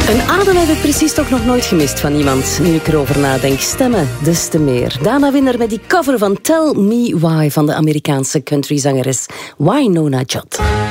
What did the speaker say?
Een adem heb ik precies toch nog nooit gemist van iemand. Nu ik erover nadenk, stemmen des te meer. Dana Winner met die cover van Tell Me Why van de Amerikaanse countryzangeres Wynonna Judd.